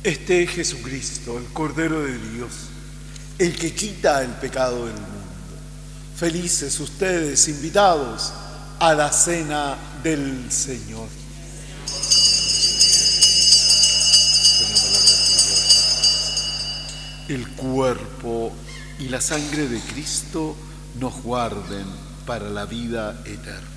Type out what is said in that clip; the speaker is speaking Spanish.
Este es Jesucristo, el Cordero de Dios, el que quita el pecado del mundo. Felices ustedes, invitados a la cena del Señor. El cuerpo y la sangre de Cristo nos guarden para la vida eterna.